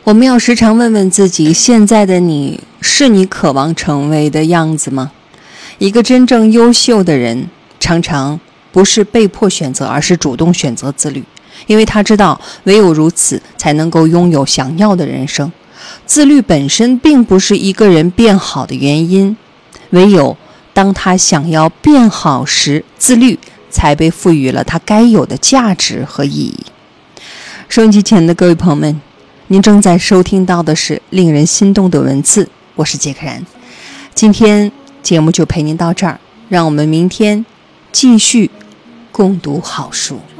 我们要时常问问自己，现在的你是你渴望成为的样子吗？一个真正优秀的人，常常不是被迫选择，而是主动选择自律，因为他知道唯有如此才能够拥有想要的人生。自律本身并不是一个人变好的原因，唯有当他想要变好时，自律才被赋予了他该有的价值和意义。收音机前的各位朋友们，您正在收听到的是令人心动的文字，我是杰克然。今天节目就陪您到这儿，让我们明天继续共读好书。